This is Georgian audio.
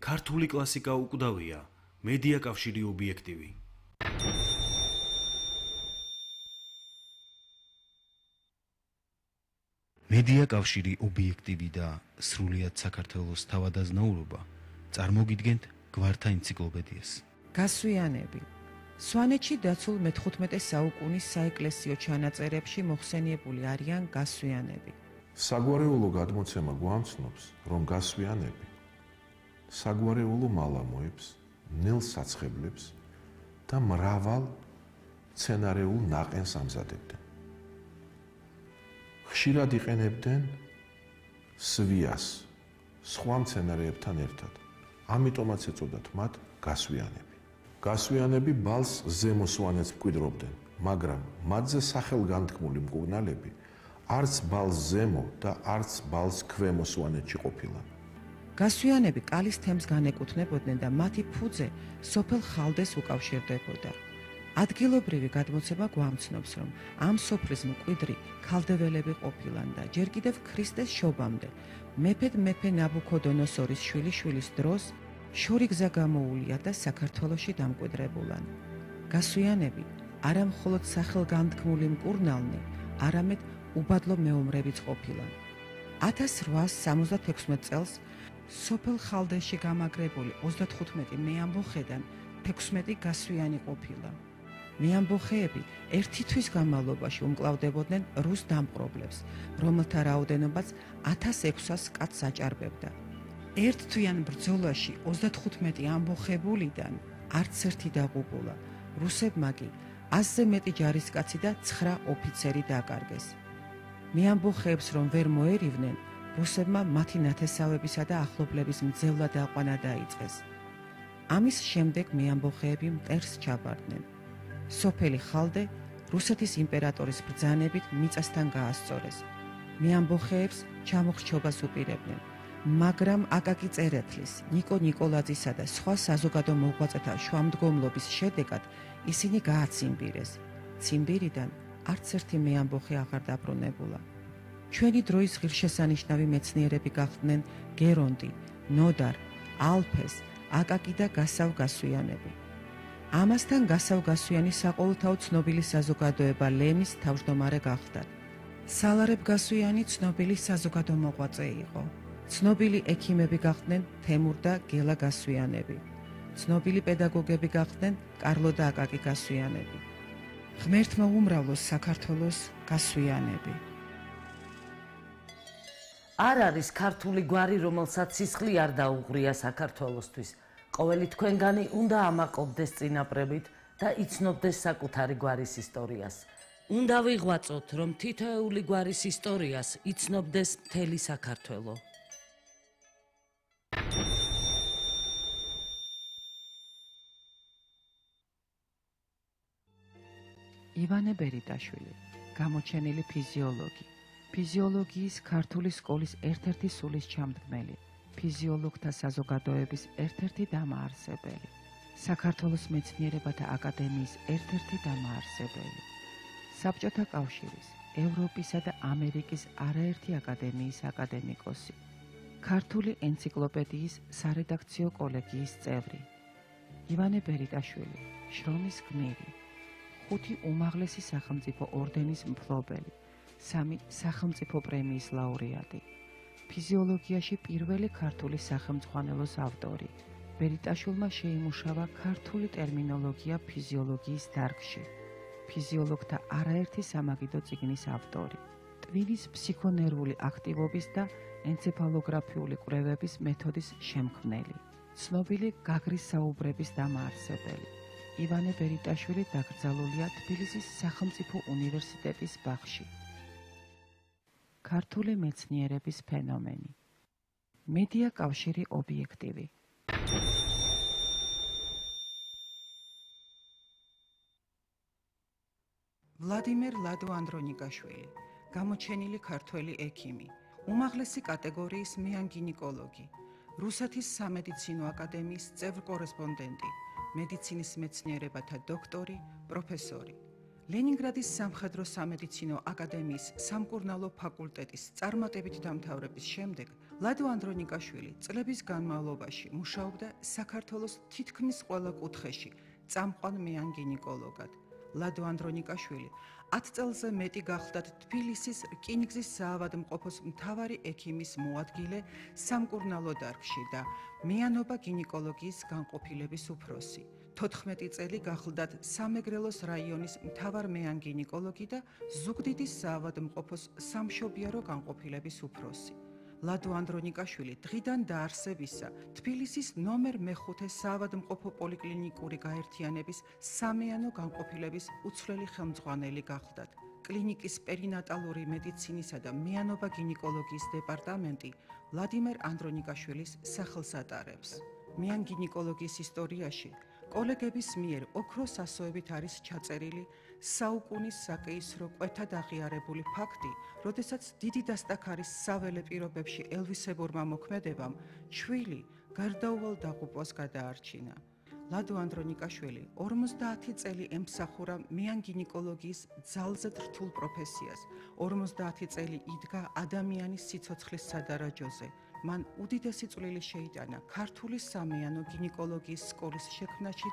ქართული კლასიკა უკვდავია, მედია კავშირი ობიექტივი. მედია კავშირი ობიექტივი და სრულიად საქართველოს თავადაზნაურობა წარმოგიდგენთ გვართა ენციკლოპედიას. გასვიანები. სვანეთში დაცულ მე-15 საუკუნის საეკლესიო ჩანაწერებში მოხსენიებული არიან გასვიანები. საგვარეულო გადმოცემა გვამცნობს, რომ გასვიანები საგვარეულო მალამოებს, ნელ-საცხებლებს და მრავალ მცენარეულ ნაყენს ამზადებდნენ. ხშირად იყენებდნენ სვიას სხვა მცენარეებთან ერთად. ამიტომაც ეწოდათ მათ გასვიანები. გასვიანები ბალს ზემო სვანეთს მკვიდრობდნენ, მაგრამ მათზე სახელგანთქმული მკურნალები არც ბალს ზემო და არც ბალს ქვემო სვანეთში ყოფილა. გასვიანები კალის თემს განეკუთვნებოდნენ და მათი ფუძე სოფელ ხალდეს უკავშირდებოდა. ადგილობრივი გადმოცემა გვამცნობს, რომ ამ სოფლის მკვიდრი ქალდეველები ყოფილან და ჯერ კიდევ ქრისტეს შობამდე მეფე ნაბუქოდონოსორის შვილიშვილის დროს შორი გზა გამოუვლიათ და საქართველოში დამკვიდრებულან. გასვიანები არა მხოლოდ სახელგანთქმული მკურნალნი, არამედ უბადლო მეომრებიც ყოფილან. 1876 წელს სოფელ ხალდეში გამაგრებული 35 მეამბოხედან 16 გასვიანი ყოფილა. მეამბოხეები ერთი თვის განმავლობაში უმკლავდებოდნენ რუს დამპყრობლებს, რომელთა რაოდენობაც 1600 კაცს აჭარბებდა. ერთ თვიან ბრძოლაში 35 ამბოხებულიდან არც ერთი დაღუპულა. რუსებმა კი 100-ზე მეტი ჯარისკაცი და 9 ოფიცერი დაკარგეს. მეამბოხეებს რომ ვერ მოერივნენ, რუსებმა მათი ნათესავებისა და ახლობლების მძევლა დაყვანა დაიწყეს. ამის შემდეგ მეამბოხეები მტერს ჩაბარდნენ. სოფელი ხალდე რუსეთის იმპერატორის ბრძანებით მიწასთან გაასწორეს. მეამბოხეებს ჩამოხრჩობას უპირებდნენ, მაგრამ აკაკი წერეთლის, ნიკო ნიკოლაძისა და სხვა საზოგადო მოღვაწეთა შუამდგომლობის შედეგად ისინი გააციმბირეს. ციმბირიდან არც ერთი მეამბოხე აღარ დაბრუნებულა. ჩვენი დროის ღირსშესანიშნავი მეცნიერები გახდნენ გერონტი, ნოდარ, ალფეს, აკაკი და გასავ გასვიანები. ამასთან გასავ გასვიანი საყოველთაო ცნობილი საზოგადოება ლემის თავმჯდომარე გახდა. სალარებ გასვიანი ცნობილი საზოგადო მოღვაწე იყო. ცნობილი ექიმები გახდნენ თემურ და გელა გასვიანები. ცნობილი პედაგოგები გახდნენ კარლო და აკაკი გასვიანები. ღმერთმა უმრავლოს საქართველოს გასვიანები. არ არის ქართული გვარი, რომელსაც სისხლი არ დაუღრია საქართველოსთვის. ყოველი თქვენგანი უნდა ამაყობდეს წინაპრებით და იცნობდეს საკუთარი გვარის ისტორიას. უნდა ვიღვაწოთ, რომ თითოეული გვარის ისტორიას იცნობდეს მთელი საქართველო. ივანე ბერიტაშვილი, გამოჩენილი ფიზიოლოგი, ფიზიოლოგიის ქართული სკოლის ერთ-ერთი სულისჩამდგმელი, ფიზიოლოგთა საზოგადოების ერთ-ერთი დამაარსებელი, საქართველოს მეცნიერებათა აკადემიის ერთ-ერთი დამაარსებელი, საბჭოთა კავშირის, ევროპისა და ამერიკის არაერთი აკადემიის აკადემიკოსი, ქართული ენციკლოპედიის სარედაქციო კოლეგიის წევრი, ივანე ბერიტაშვილი, შრომის გმირი, 5 უმაღლესი სახელმწიფო ორდენის მფლობელი, 3 სახელმწიფო პრემიის ლაურეატი, ფიზიოლოგიაში პირველი ქართული სახელმძღვანელოს ავტორი. ბერიტაშვილმა შეიმუშავა ქართული ტერმინოლოგია ფიზიოლოგიის დარგში. ფიზიოლოგთა არაერთი სამაგიდო წიგნის ავტორი. ტვინის ფსიქონერვული აქტივობის და ენცეფალოგრაფიული კვლევების მეთოდის შემქმნელი. ცნობილი გაგრის საუბრების დამაარსებელი. ივანე ბერიტაშვილი დაკრძალულია თბილისის სახელმწიფო უნივერსიტეტის ბაღში. ქართული მეცნიერების ფენომენი. მედია კავშირი ობიექტივი. ვლადიმერ ლადო ანდრონიკაშვილი, გამოჩენილი ქართველი ექიმი, უმაღლესი კატეგორიის მეანგინიკოლოგი, რუსეთის სამედიცინო აკადემიის წევრ-კორესპონდენტი, მედიცინის მეცნიერებათა დოქტორი, პროფესორი. ლენინგრადის სამხედრო სამედიცინო აკადემიის სამკურნალო ფაკულტეტის წარმატებით დამთავრების შემდეგ ლადო ანდრონიკაშვილი წლების განმავლობაში მუშაობდა საქართველოს თითქმის ყველა კუთხეში წამყვან მეან გინეკოლოგად. ლადო ანდრონიკაშვილი 10 წელზე მეტი გახლდათ თბილისის რკინიგზის საავადმყოფოს მთავარი ექიმის მოადგილე სამკურნალო დარგში და მეანობა გინეკოლოგიის განყოფილების უფროსი. 14 წელი გახლდათ სამეგრელოს რაიონის მთავარ მეან გინეკოლოგი და ზუგდიდის საავადმყოფოს სამშობიარო განყოფილების უფროსი. ლადო ანდრონიკაშვილი დღიდან დაარსებისა თბილისის ნომერ მე-5 საავადმყოფო პოლიკლინიკური გაერთიანების სამეანო განყოფილების უცვლელი ხელმძღვანელი გახლდათ. კლინიკის პერინატალური მედიცინისა და მეანობა გინეკოლოგიის დეპარტამენტი ვლადიმერ ანდრონიკაშვილის სახელს ატარებს. მეან გინეკოლოგიის ისტორიაში კოლეგების მიერ ოქროს ასოებით არის ჩაწერილი საუკუნის საკეისრო კვეთად აღიარებული ფაქტი, როდესაც დიდი დასტაქარის საველე პირობებში ელვისებურმა მოქმედებამ ჩვილი გარდაუვალ დაღუპვას გადაარჩინა. ლადო ანდრონიკაშვილი 50 წელი ემსახურა მეან გინეკოლოგიის ძალზედ რთულ პროფესიას. 50 წელი იდგა ადამიანის სიცოცხლის სადარაჯოზე. მან უდიდესი წვლილი შეიტანა ქართული სამეანო გინეკოლოგიის სკოლის შექმნაში